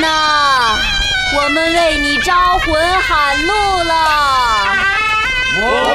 呐，我们为你招魂喊路了。